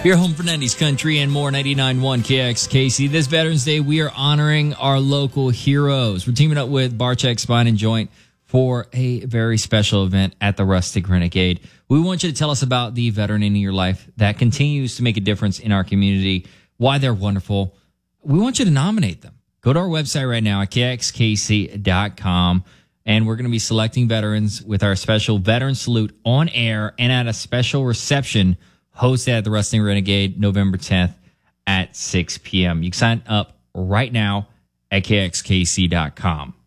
Your home for 90s country and more. 99.1 KXKC. This Veterans Day, we are honoring our local heroes. We're teaming up with Barcheck Spine and Joint for a very special event at the Rustic Renegade. We want you to tell us about the veteran in your life that continues to make a difference in our community, why they're wonderful. We want you to nominate them. Go to our website right now at kxkc.com, and we're going to be selecting veterans with our special Veteran Salute on air and at a special reception hosted at the Rustic Renegade November 10th at 6 p.m. You can sign up right now at kxkc.com.